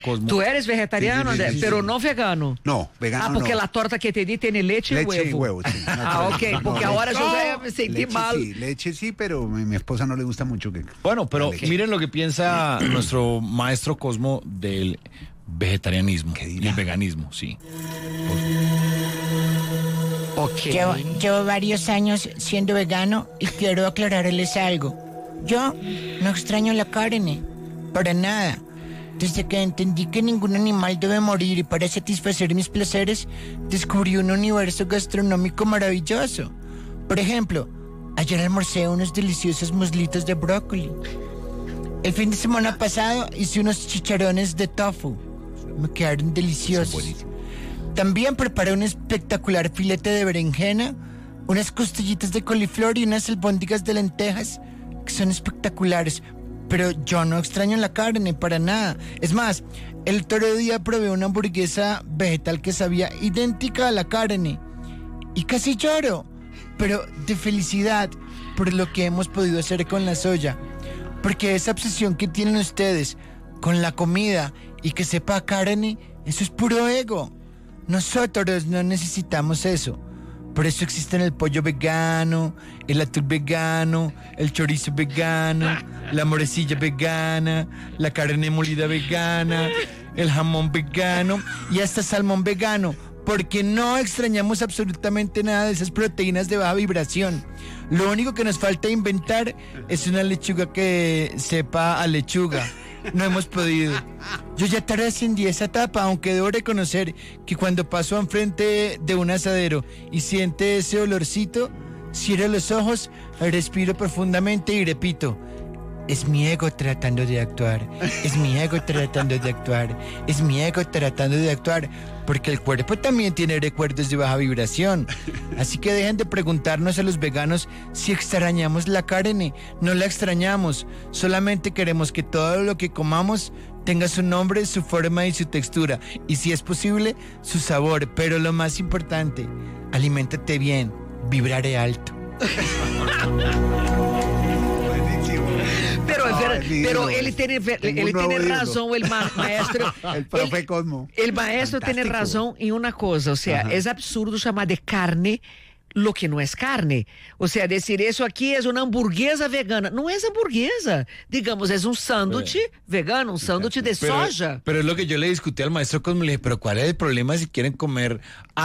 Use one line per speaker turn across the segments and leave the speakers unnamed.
Cosmo.
Tú eres vegetariano,
Sí,
André,
sí,
pero
sí.
no vegano.
No, vegano
Ah, porque
no.
la torta que te di tiene leche y
Leche y
huevo.
huevo, sí.
Ah, ok, porque ahora yo me sentí
leche,
mal.
Sí, leche sí, pero mi esposa no le gusta mucho que...
Bueno, pero
Leche.
miren lo que piensa nuestro maestro Cosmo del vegetarianismo
¿Qué
y
dirá?
el veganismo, sí.
Ok.
Llevo varios años siendo vegano y quiero aclararles algo. Yo no extraño la carne, para nada. Desde que entendí que ningún animal debe morir y para satisfacer mis placeres, descubrí un universo gastronómico maravilloso. Por ejemplo, ayer almorcé unos deliciosos muslitos de brócoli. El fin de semana pasado hice unos chicharrones de tofu. Me quedaron deliciosos. También preparé un espectacular filete de berenjena, unas costillitas de coliflor y unas albóndigas de lentejas que son espectaculares. Pero yo no extraño la carne para nada. Es más, el otro día probé una hamburguesa vegetal que sabía idéntica a la carne. Y casi lloro, pero de felicidad por lo que hemos podido hacer con la soya. Porque esa obsesión que tienen ustedes con la comida y que sepa a carne, eso es puro ego. Nosotros no necesitamos eso. Por eso existen el pollo vegano, el atún vegano, el chorizo vegano, la morecilla vegana, la carne molida vegana, el jamón vegano y hasta salmón vegano, porque no extrañamos absolutamente nada de esas proteínas de baja vibración. Lo único que nos falta inventar es una lechuga que sepa a lechuga. No hemos podido. Yo ya trascendí esa etapa, aunque debo reconocer que cuando paso enfrente de un asadero y siente ese olorcito, cierro los ojos, respiro profundamente y repito: es mi ego tratando de actuar, es mi ego tratando de actuar, es mi ego tratando de actuar, porque el cuerpo también tiene recuerdos de baja vibración. Así que dejen de preguntarnos a los veganos si extrañamos la carne. No la extrañamos, solamente queremos que todo lo que comamos tenga su nombre, su forma y su textura, y si es posible, su sabor. Pero lo más importante, aliméntate bien, vibraré alto.
Pero él tiene razón, el maestro.
El profe Cosmo.
El maestro tiene
Fantástico.
razón en una cosa, o sea, es absurdo llamar de carne lo que no es carne. O sea, decir eso aquí es una hamburguesa vegana. No es hamburguesa. Digamos, es un sándwich vegano, un sándwich de soja.
Pero es lo que yo le discutí al maestro Cosmo. Le dije, pero ¿cuál es el problema si quieren comer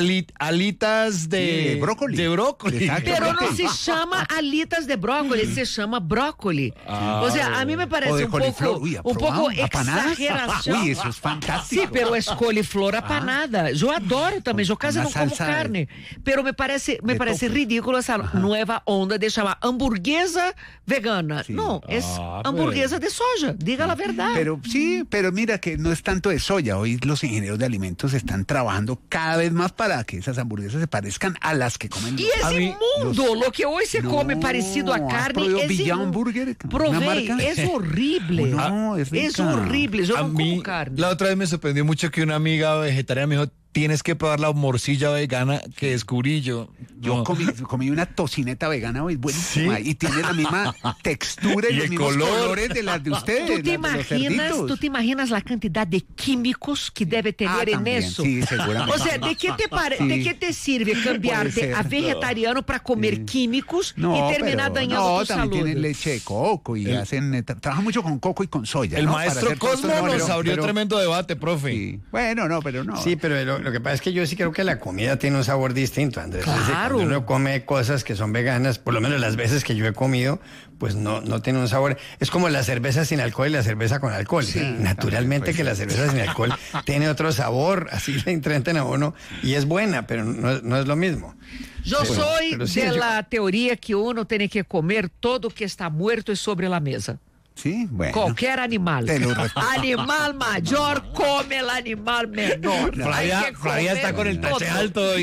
alitas de
brócoli?
De brócoli.
Exacto.
Pero no se llama alitas de brócoli, se llama brócoli. O sea, a mí me
O
parece
de
un
coliflor.
poco,
Uy,
un poco
apanadas.
exageración.
Uy, eso es fantástico.
Sí, pero es coliflor apanada. Yo adoro también, yo casi
Una
no como
salsa
carne. Pero me parece
tofu.
ridículo esa nueva onda de llamar hamburguesa vegana.
Sí.
No, es
Ah,
hamburguesa de soja, diga la verdad.
Pero sí, pero mira que no es tanto de soya. Hoy los ingenieros de alimentos están trabajando cada vez más para que esas hamburguesas se parezcan a las que comen
Y
los...
es
A mí,
inmundo, lo que hoy se
No,
come parecido a
¿has
carne
probado
es
Beyond
inmundo.
Burger? ¿Una
Probé,
marca?
es horrible.
No, es rica.
horrible, yo
A
no
mí,
como carne.
la otra vez me sorprendió mucho que una amiga vegetariana me dijo, tienes que probar la morcilla vegana que descubrí yo.
Yo
No.
comí una tocineta vegana hoy, buenísima,
¿Sí?
y tiene la misma textura y,
Y
los
el
mismos
color.
colores de las de ustedes.
¿Tú te,
las de los cerditos.
¿Tú te imaginas la cantidad de químicos que debe tener en
también,
eso?
sí, seguramente.
O sea, ¿de qué te sirve cambiarte
ser.
a vegetariano para comer químicos y terminar
pero-
dañando tu
también
salud?
tienen leche de coco y trabajan mucho con coco y con soya.
El
¿no? Para
maestro
hacer todos
Cosmo
estos-
nos abrió tremendo debate, profe.
Sí. Bueno, no, pero no.
Sí, pero lo que pasa es que yo sí creo que la comida tiene un sabor distinto, Andrés. Es decir,
Claro.
cuando uno come cosas que son veganas, por lo menos las veces que yo he comido, pues no tiene un sabor. Es como la cerveza sin alcohol y la cerveza con alcohol. Naturalmente
pues
que la cerveza sin alcohol tiene otro sabor, así le intentan a uno, y es buena, pero no es lo mismo.
Yo
Sí,
soy
pero sí,
de
yo-
la teoría que uno tiene que comer todo que está muerto y sobre la mesa.
Sí, bueno.
Cualquier animal.
Te lo respeto.
Animal mayor come el animal menor. Hay que
Flavia está con el
comer
tache
todo.
alto.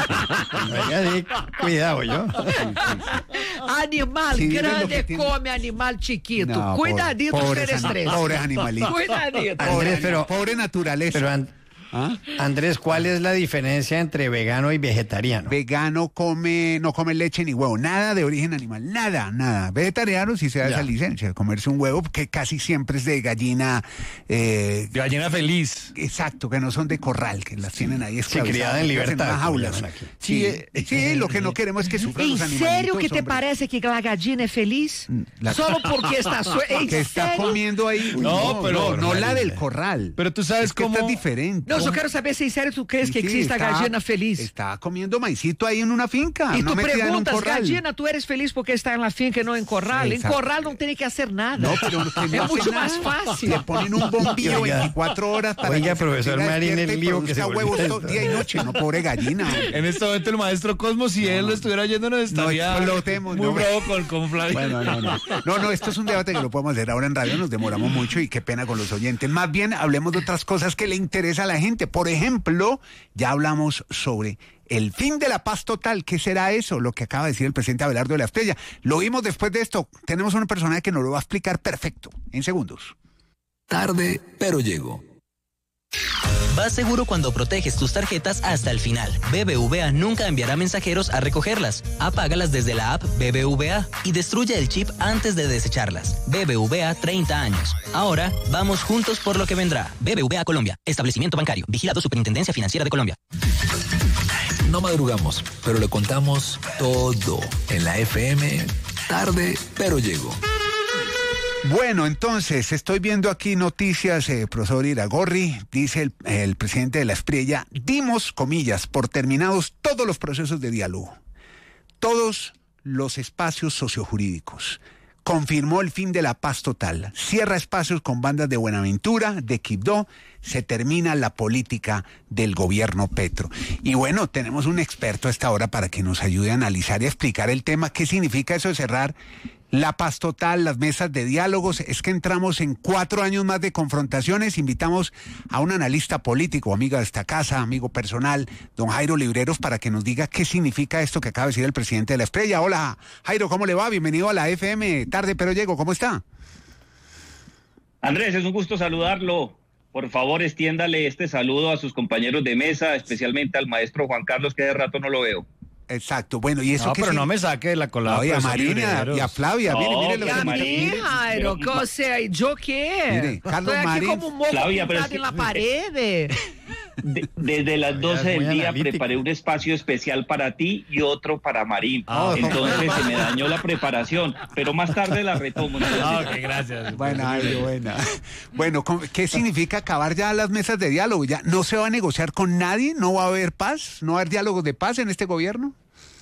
Oiga, sí, cuidado, yo.
Animal
Sí, viven lo que
grande
tienen.
come animal chiquito.
No,
Cuidadito,
pobres
ustedes tres.
pobres animalitos.
Cuidadito.
Andrés, pero-
Pobre naturaleza.
Pero Andrés, ¿cuál es la diferencia entre vegano y vegetariano?
Vegano no come leche ni huevo, nada de origen animal, nada. Vegetariano sí se da esa licencia, comerse un huevo que casi siempre es de gallina.
De gallina feliz.
Exacto, que no son de corral, que las tienen ahí esclavizadas.
Criada en libertad.
En jaulas. Sí, lo que no queremos es que sufran los
¿En
animalitos.
serio que te
hombre.
parece que la gallina es feliz? Solo porque está
Que está comiendo ahí. No la del corral.
Pero tú sabes
que
cómo...
está diferente.
No, yo quiero saber si en serio tú crees que
Sí,
existe
está-
gallina feliz.
Está comiendo maicito ahí en una finca.
Y
no
tú
metida en un
preguntas,
corral.
gallina, tú eres feliz porque está en la finca y no en corral. En
Exacto.
corral no tiene que hacer nada.
No, pero que no
es
hace
mucho
nada.
más fácil.
Le ponen un bombillo
Oiga.
24 horas para
Oiga,
que se
profesor
mantenga
Marín,
despierta
el
y
lío que se
produzca
volvió
huevos todo
esto.
día y noche. No, pobre gallina.
En este momento el maestro Cosmo, si él lo estuviera yendo, nos estaría
explotemos,
muy
no.
bravo con Flavio.
Bueno, no, esto es un debate que lo podemos hacer ahora en radio, nos demoramos mucho y qué pena con los oyentes. Más bien, hablemos de otras cosas que le interesa a la gente. Por ejemplo, ya hablamos sobre el fin de la paz total. ¿Qué será eso? Lo que acaba de decir el presidente Abelardo de la Espriella. Lo vimos después de esto. Tenemos una persona que nos lo va a explicar perfecto, en segundos.
Tarde, pero llego.
Vas seguro cuando proteges tus tarjetas hasta el final. BBVA nunca enviará mensajeros a recogerlas. Apágalas desde la app BBVA y destruye el chip antes de desecharlas. BBVA 30 años. Ahora vamos juntos por lo que vendrá. BBVA Colombia. Establecimiento bancario. Vigilado Superintendencia Financiera de Colombia.
No madrugamos, pero le contamos todo en la FM. Tarde, pero llego.
Bueno, entonces, estoy viendo aquí noticias, profesor Iragorri, dice el presidente de la Espriella, dimos, comillas, por terminados todos los procesos de diálogo, todos los espacios sociojurídicos. Confirmó el fin de la paz total, cierra espacios con bandas de Buenaventura, de Quibdó, se termina la política del gobierno Petro. Y bueno, tenemos un experto a esta hora para que nos ayude a analizar y a explicar el tema, qué significa eso de cerrar la paz total, las mesas de diálogos. Es que entramos en 4 años más de confrontaciones. Invitamos a un analista político, amigo de esta casa, amigo personal, don Jairo Libreros, para que nos diga qué significa esto que acaba de decir el presidente de la Espriella. Hola, Jairo, ¿cómo le va? Bienvenido a la FM Tarde, pero llego. ¿Cómo está?
Andrés, es un gusto saludarlo. Por favor, extiéndale este saludo a sus compañeros de mesa, especialmente al maestro Juan Carlos, que de rato no lo veo.
Exacto, bueno, y eso
No,
que
pero
sí...
no me saque de la colada.
Oye, a
profesor
Marina
Libreros.
y a Flavia,
No,
mire lo
Y
que
a
Marín,
mí, Jairo,
pero-
o sea, ¿yo qué?
Mire, Carlos
Estoy aquí
Marín.
como un moco
Flavia, pero
pintado
es que-
en la pared.
Desde las 12
es muy
del día
analítico.
preparé un espacio especial para ti y otro para Marín.
Ah,
Entonces se me dañó la preparación, pero más tarde la retomo. Entonces,
Ah, ok, gracias.
Buena, Jairo, buena. Bueno, ¿qué significa acabar ya las mesas de diálogo? ¿Ya no se va a negociar con nadie? ¿No va a haber paz? ¿No va a haber diálogos de paz en este gobierno?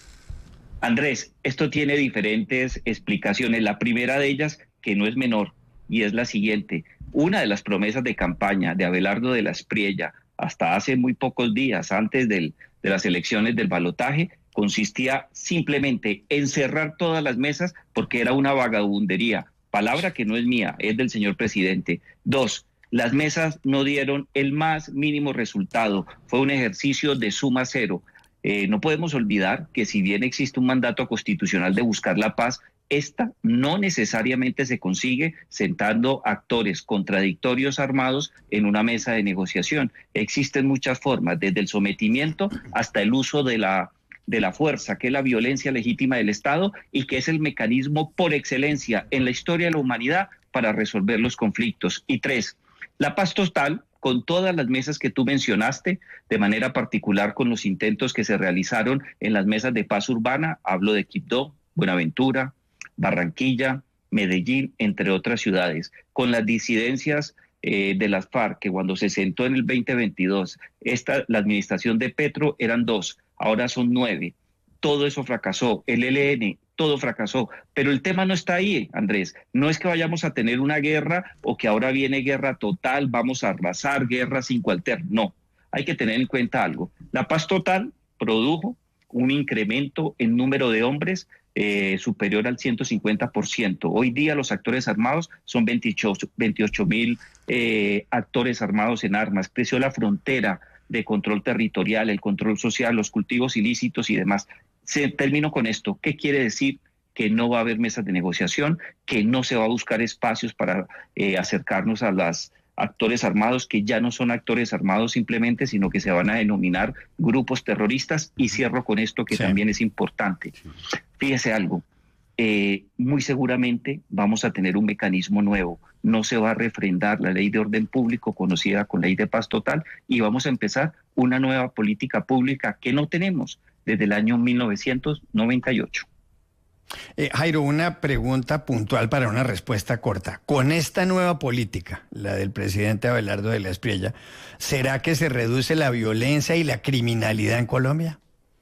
Andrés, esto tiene diferentes explicaciones. La primera de ellas, que no es menor, y es la siguiente. Una de las promesas de campaña de Abelardo de la Espriella, hasta hace muy pocos días, antes de las elecciones del balotaje, consistía simplemente en cerrar todas las mesas porque era una vagabundería. Palabra que no es mía, es del señor presidente. 2, las mesas no dieron el más mínimo resultado. Fue un ejercicio de suma cero. No podemos olvidar que si bien existe un mandato constitucional de buscar la paz, esta no necesariamente se consigue sentando actores contradictorios armados en una mesa de negociación. Existen muchas formas, desde el sometimiento hasta el uso de la fuerza, que es la violencia legítima del Estado y que es el mecanismo por excelencia en la historia de la humanidad para resolver los conflictos. Y 3, la paz total, con todas las mesas que tú mencionaste, de manera particular con los intentos que se realizaron en las mesas de paz urbana, hablo de Quibdó, Buenaventura, Barranquilla, Medellín, entre otras ciudades, con las disidencias de las FARC, que cuando se sentó en el 2022, la administración de Petro eran 2, ahora son 9. Todo eso fracasó, el ELN, todo fracasó, pero el tema no está ahí, Andrés. No es que vayamos a tener una guerra o que ahora viene guerra total, vamos a arrasar, guerra sin cuartel. No, hay que tener en cuenta algo. La paz total produjo un incremento en número de hombres superior al 150%. Hoy día los actores armados son 28,000 actores armados en armas. Creció la frontera de control territorial, el control social, los cultivos ilícitos y demás. Termino con esto. ¿Qué quiere decir? Que no va a haber mesas de negociación, que no se va a buscar espacios para acercarnos a actores armados que ya no son actores armados simplemente, sino que se van a denominar grupos terroristas. Y cierro con esto que también es importante. Fíjese algo, muy seguramente vamos a tener un mecanismo nuevo. No se va a refrendar la ley de orden público conocida con ley de paz total y vamos a empezar una nueva política pública que no tenemos desde el año 1998.
Jairo, una pregunta puntual para una respuesta corta. Con esta nueva política, la del presidente Abelardo de la Espriella, ¿será que se reduce la violencia y la criminalidad en Colombia?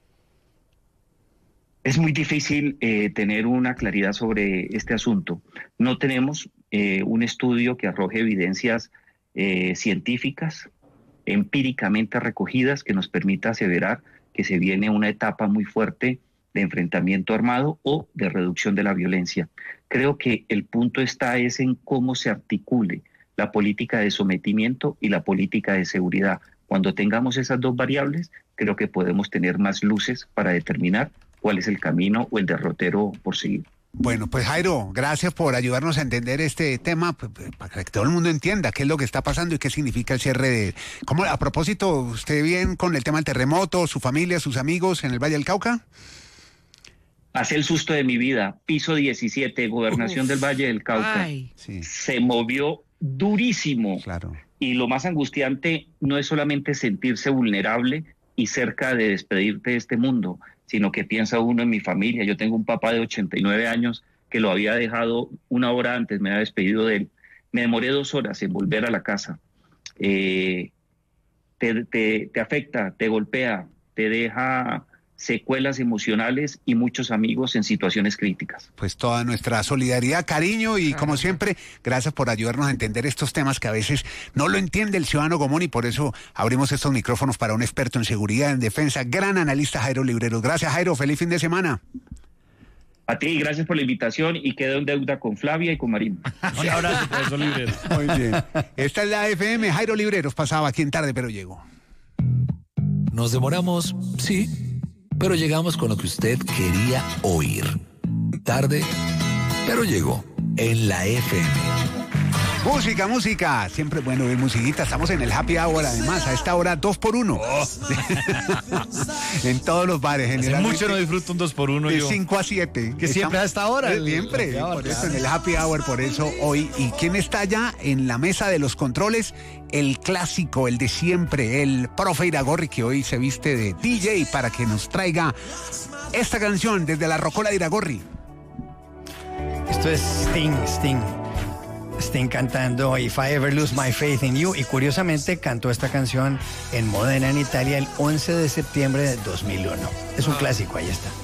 Es muy difícil tener una claridad sobre este asunto. No tenemos un estudio que arroje evidencias científicas, empíricamente recogidas, que nos permita aseverar que se viene una etapa muy fuerte de enfrentamiento armado o de reducción de la violencia. Creo que el punto está es en cómo se articule la política de sometimiento y la política de seguridad. Cuando tengamos esas dos variables, creo que podemos tener más luces para determinar cuál es el camino o el derrotero por seguir.
Bueno, pues Jairo, gracias por ayudarnos a entender este tema, para que todo el mundo entienda qué es lo que está pasando y qué significa el cierre de... ¿Cómo, a propósito, usted bien con el tema del terremoto, su familia, sus amigos en el Valle del Cauca?
Hace el susto de mi vida, piso 17, gobernación del Valle del Cauca.
Sí.
Se movió durísimo.
Claro.
Y lo más angustiante no es solamente sentirse vulnerable y cerca de despedirte de este mundo, sino que piensa uno en mi familia. Yo tengo un papá de 89 años que lo había dejado una hora antes, me había despedido de él. Me demoré 2 horas en volver a la casa. Te afecta, te golpea, te deja secuelas emocionales y muchos amigos en situaciones críticas.
Pues toda nuestra solidaridad, cariño y como siempre, gracias por ayudarnos a entender estos temas que a veces no lo entiende el ciudadano común y por eso abrimos estos micrófonos para un experto en seguridad, en defensa, gran analista Jairo Libreros. Gracias, Jairo, feliz fin de semana.
A ti, gracias por la invitación y quedo en deuda con Flavia y con Marín.
Un abrazo, profesor Libreros.
Muy bien. Esta es la FM, Jairo Libreros pasaba aquí en Tarde Pero Llegó.
Nos demoramos, sí, pero llegamos con lo que usted quería oír. Tarde, pero llegó en la FM.
Música, música. Siempre es bueno oír musiquita. Estamos en el Happy Hour, además, a esta hora 2x1. En todos los bares, generalmente.
Mucho no disfruto un 2x1.
De 5 a 7.
Que siempre a esta hora.
Siempre. Por eso, en el Happy Hour, por eso hoy. ¿Y quién está allá en la mesa de los controles? El clásico, el de siempre, el profe Iragorri, que hoy se viste de DJ para que nos traiga esta canción desde la Rocola de Iragorri.
Esto es Sting cantando If I Ever Lose My Faith in You, y curiosamente cantó esta canción en Modena, en Italia, el 11 de septiembre de 2001. Es un clásico, ahí está.